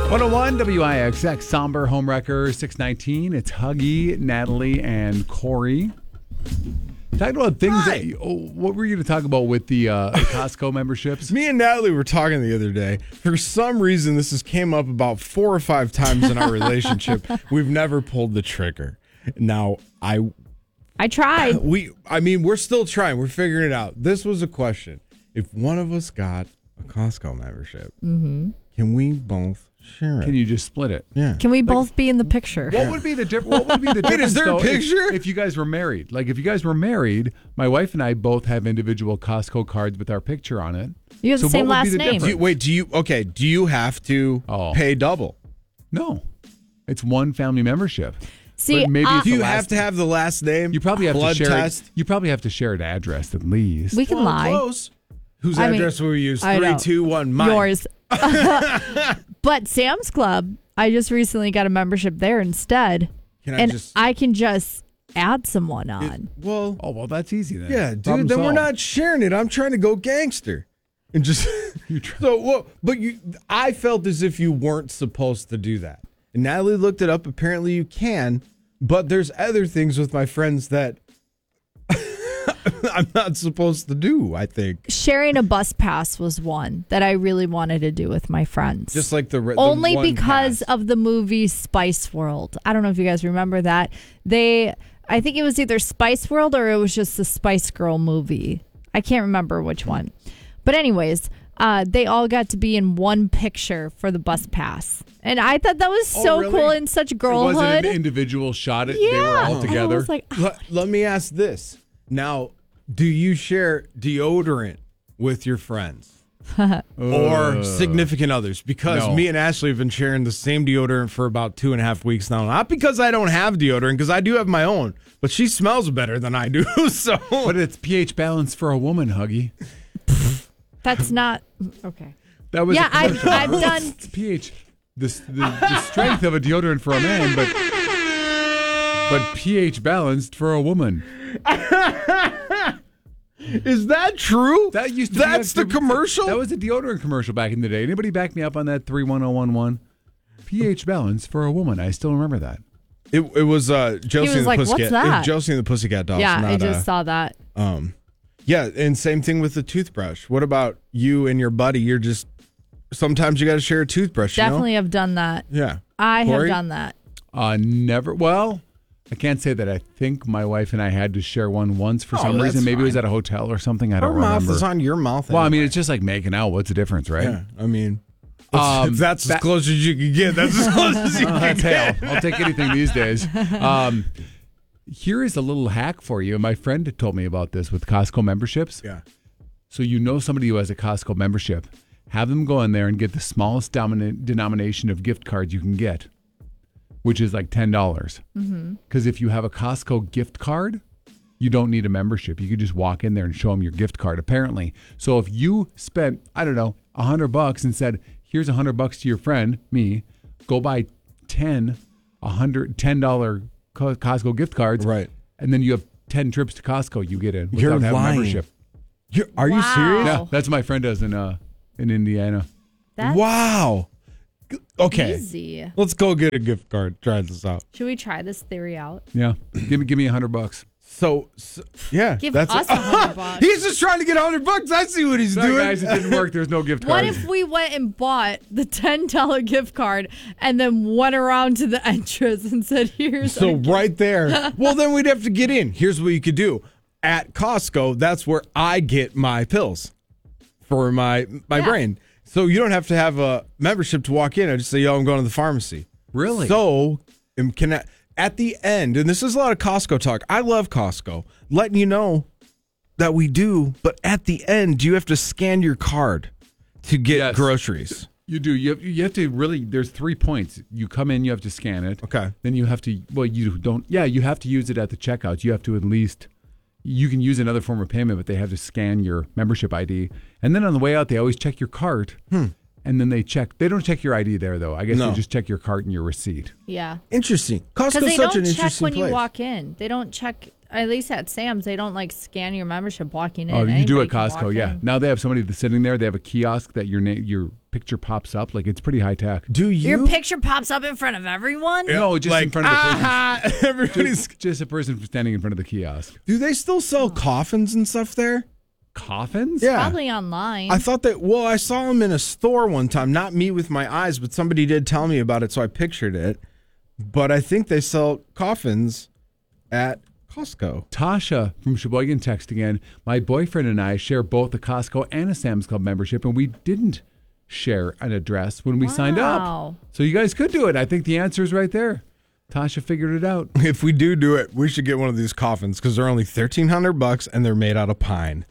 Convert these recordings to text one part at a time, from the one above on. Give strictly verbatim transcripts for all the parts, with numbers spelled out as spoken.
one oh one W I X X, Somber Homewrecker six nineteen. It's Huggy, Natalie, and Corey. Talking about things Hi. that, oh, what were you going to talk about with the uh, Costco memberships? Me and Natalie were talking the other day. For some reason, this has came up about four or five times in our relationship. We've never pulled the trigger. Now, I, I tried. we, I mean, we're still trying. We're figuring it out. This was a question. If one of us got a Costco membership, Mm-hmm. can we both share it? Can you just split it? Yeah. Can we both be in the picture? What would be the difference? What would be the Wait, difference? is there a though, if- picture? If, you guys were married, like if you guys were married, my wife and I both have individual Costco cards with our picture on it. You have So the same what would be last the name. difference? Do you, wait, do you, okay, do you have to Oh. pay double? No, it's one family membership. See, But maybe uh, it's Do the you last have to have the last name? You probably have blood to share. test? It, you probably have to share an address at least. we can Well, lie. Close. Whose I mean, address will we use? I Three, know. two, one. Mine. Yours. But Sam's Club, I just recently got a membership there instead. Can I and just? I can just add someone on. Well, Oh well, that's easy then. yeah, dude. Problem then we're solved. not sharing it. I'm trying to go gangster, and just You try- so. Well, but you, I felt as if you weren't supposed to do that. And Natalie looked it up. Apparently, you can, but there's other things with my friends that I'm not supposed to do. I think Sharing a bus pass was one that I really wanted to do with my friends. just like the re- the Only one because pass. of the movie Spice World. I don't know if you guys remember that. They, I think it was either Spice World or it was just the Spice Girl movie. I can't remember which one. But anyways, uh, they all got to be in one picture for the bus pass. And I thought that was Oh, so really? cool and such It girlhood. wasn't an individual shot. It yeah. they were all And I together. was like, Let, let me ask this. Now, do you share deodorant with your friends or significant others? Because No. me and Ashley have been sharing the same deodorant for about two and a half weeks now. Not because I don't have deodorant, because I do have my own, but she smells better than I do. So, But it's pH balance for a woman, Huggy. that's not okay. That was Yeah, a I've, commercial. I've done. It's pH, the, the, the strength of a deodorant for a man, but but pH balanced for a woman. is that true? That used to That's be the commercial? That was a deodorant commercial back in the day. Anybody back me up on that three one zero one one? pH balance for a woman. I still remember that. It, it was uh, Josie was and the like, "What's Pussycat. that?" It was Josie and the Pussycat Dolls. Yeah, not, I just uh, saw that. Um, yeah, and same thing with the toothbrush. What about you and your buddy? You're just sometimes you got to share a toothbrush. you know? Definitely have done that. Yeah. I Corey? have done that. Uh, never. Well, I can't say that. I think my wife and I had to share one once for Oh, some that's reason. Maybe it was fine. at a hotel or something. I don't Her mouth remember. is on your mouth. well, I mean, anyway. it's just like making out. What's the difference, right? yeah. I mean, Um, if that's that- as close as you can get. That's as close as you Uh, can that's hell. get. I'll take anything these days. Um, here is a little hack for you. My friend told me about this with Costco memberships. Yeah. So you know somebody who has a Costco membership, have them go in there and get the smallest dominant denomination of gift cards you can get, which is like ten dollars. Because if you have a Costco gift card, you don't need a membership. You can just walk in there and show them your gift card, apparently. So if you spent, I don't know, a hundred bucks and said, here's a hundred bucks to your friend, me, go buy ten, a hundred, ten dollar Costco gift cards. Right. And then you have ten trips to Costco you get in without You're having a lying. membership. You're, are you Wow. serious? Yeah, that's what my friend does in uh in Indiana. That's Wow. Okay. easy. Let's go get a gift card. Try this out. Should we try this theory out? Yeah, give me give me a hundred bucks. So, so yeah, Give that's us a hundred bucks. He's just trying to get a hundred bucks. I see what he's Sorry, doing. guys, it didn't work. There's no gift What card. if we went and bought the ten dollar gift card and then went around to the entrance and said, here's So our right there. Well, then we'd have to get in. Here's what you could do. At Costco, that's where I get my pills for my my Yeah. brain. So you don't have to have a membership to walk in. I just say, yo, I'm going to the pharmacy. Really? So um, can I, at the end, and this is a lot of Costco talk. I love Costco. Letting you know that we do, but at the end, you have to scan your card to get Yes. groceries. You do. You have, you have to really. There's three points. You come in. You have to scan it. Okay. Then you have to. Well, you don't. Yeah, you have to use it at the checkout. You have to at least. You can use another form of payment, but they have to scan your membership I D. And then on the way out, they always check your cart. Hmm. And then they check. They don't check your I D there, though. I guess No. they just check your cart and your receipt. Yeah. Interesting. Because Costco's they such don't an check interesting when place. you walk in. They don't check, at least at Sam's, they don't like scan your membership walking in. Oh, you do Anybody at can Costco, walk yeah. in. Now they have somebody that's sitting there. They have a kiosk that your name, your picture pops up. Like it's pretty high tech. Do you? Your picture pops up in front of everyone? No, just in like, front of the person. aha, everybody's. Just, just a person standing in front of the kiosk. Do they still sell coffins and stuff there? Coffins? Yeah. Probably online. I thought that, well, I saw them in a store one time, not me with my eyes, but somebody did tell me about it, so I pictured it. But I think they sell coffins at Costco. Tasha from Sheboygan text again. My boyfriend and I share both a Costco and a Sam's Club membership, and we didn't share an address when we signed Wow. up. So you guys could do it. I think the answer is right there. Tasha figured it out. If we do do it, we should get one of these coffins because they're only thirteen hundred bucks and they're made out of pine.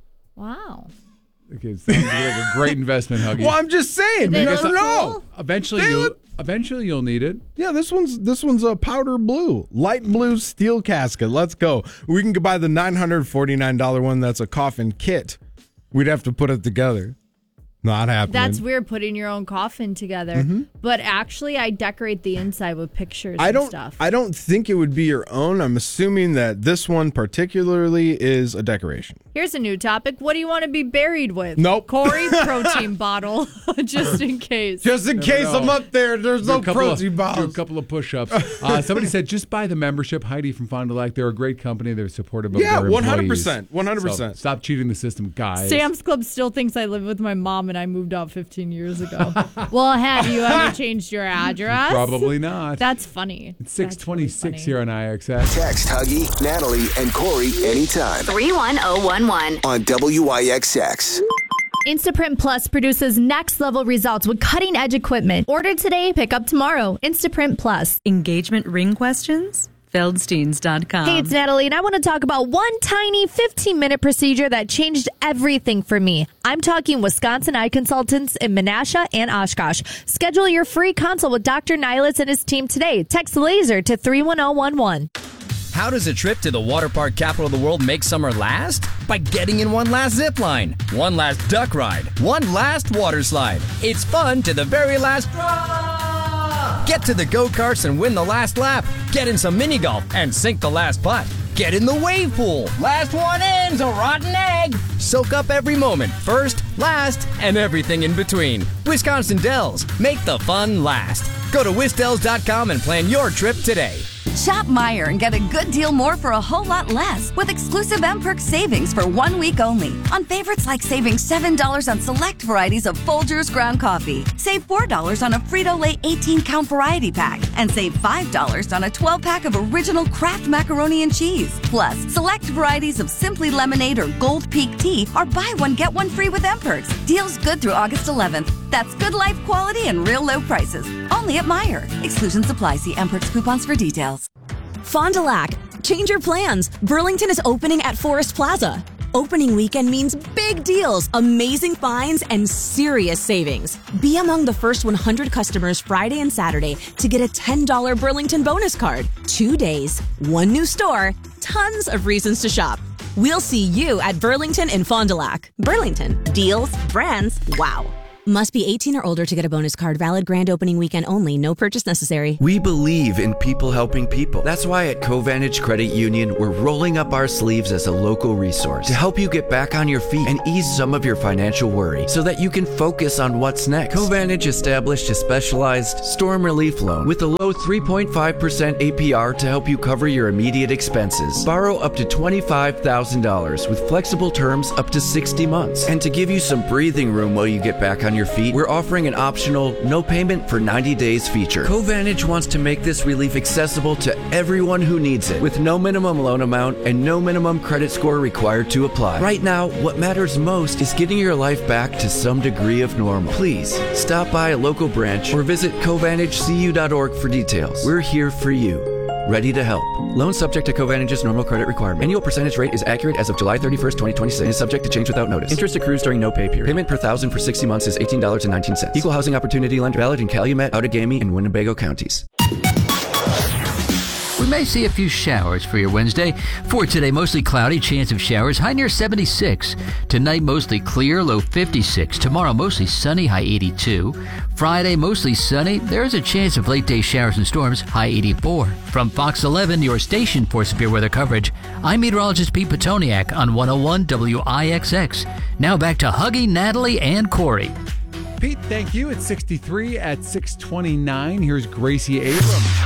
Wow. Okay, it sounds like a great investment, Huggy. Well, I'm just saying. They You never look know. cool? Eventually, They you'll look- eventually you'll need it. Yeah, this one's this one's a powder blue, light blue steel casket. Let's go. We can buy the nine hundred forty-nine dollars one that's a coffin kit. We'd have to put it together. Not happening. That's weird putting your own coffin together. But actually, I decorate the inside with pictures I and don't stuff. I don't think it would be your own. I'm assuming that this one particularly is a decoration. Here's a new topic. What do you want to be buried with? Nope. Corey, protein bottle, just in case. Just in case know. I'm up there, there's Do no a couple protein of, do a bottles. couple of push-ups. Uh, somebody said, just buy the membership. Heidi from Fond du Lac. They're a great company. They're supportive of Yeah, their one hundred employees. percent, one hundred percent. So stop cheating the system, guys. Sam's Club still thinks I live with my mom and I moved out fifteen years ago. Well, have you ever changed your address? Probably not. That's funny. It's six twenty-six That's here on I X S. Text Huggy, Natalie, and Corey anytime three one zero one one. on W I X X. Instaprint Plus produces next level results with cutting edge equipment. Order today, pick up tomorrow. Instaprint Plus. Engagement ring questions? Feldsteins dot com. Hey, it's Natalie, and I want to talk about one tiny fifteen minute procedure that changed everything for me. I'm talking Wisconsin Eye Consultants in Menasha and Oshkosh. Schedule your free consult with Doctor Nihilus and his team today. Text LASER to three one zero one one. How does a trip to the water park capital of the world make summer last? By getting in one last zip line, one last duck ride, one last water slide. It's fun to the very last drop. Get to the go-karts and win the last lap. Get in some mini golf and sink the last putt. Get in the wave pool. Last one in's a rotten egg. Soak up every moment, first, last, and everything in between. Wisconsin Dells, make the fun last. Go to wisdells dot com and plan your trip today. Shop Meijer and get a good deal more for a whole lot less with exclusive M Perks savings for one week only. On favorites like saving seven dollars on select varieties of Folgers ground coffee. Save four dollars on a Frito-Lay eighteen count variety pack. And save five dollars on a twelve pack of original Kraft macaroni and cheese. Plus, select varieties of Simply Lemonade or Gold Peak tea are buy one, get one free with M Perks. Deals good through August eleventh. That's good life quality and real low prices. Only at Meijer. Exclusions apply. See M Perks coupons for details. Fond du Lac. Change your plans. Burlington is opening at Forest Plaza. Opening weekend means big deals, amazing finds, and serious savings. Be among the first one hundred customers Friday and Saturday to get a ten dollars Burlington bonus card. Two days, one new store, tons of reasons to shop. We'll see you at Burlington in Fond du Lac. Burlington. Deals, brands, wow. Must be eighteen or older to get a bonus card. Valid grand opening weekend only. No purchase necessary. We believe in people helping people. That's why at Covantage Credit Union, we're rolling up our sleeves as a local resource to help you get back on your feet and ease some of your financial worry so that you can focus on what's next. Covantage established a specialized storm relief loan with a low three point five percent A P R to help you cover your immediate expenses. Borrow up to twenty-five thousand dollars with flexible terms up to sixty months. And to give you some breathing room while you get back on your feet, we're offering an optional no payment for ninety days feature. Covantage wants to make this relief accessible to everyone who needs it with no minimum loan amount and no minimum credit score required to apply. Right now, what matters most is getting your life back to some degree of normal. Please stop by a local branch or visit covantage c u dot org for details. We're here for you, ready to help. Loan subject to Covantage's normal credit requirement. Annual percentage rate is accurate as of July thirty-first, twenty twenty-six and is subject to change without notice. Interest accrues during no pay period. Payment per thousand for sixty months is eighteen dollars and nineteen cents. Equal housing opportunity lender. Valid in Calumet, Outagamie, and Winnebago counties. We may see a few showers for your Wednesday. For today, mostly cloudy, chance of showers, high near seventy-six. Tonight, mostly clear, low fifty-six. Tomorrow, mostly sunny, high eighty-two. Friday, mostly sunny. There is a chance of late day showers and storms, high eighty-four. From Fox eleven, your station for severe weather coverage, I'm meteorologist Pete Petoniak on one oh one W I X X. Now back to Huggy, Natalie, and Corey. Pete, thank you. It's sixty-three at six twenty-nine. Here's Gracie Abrams.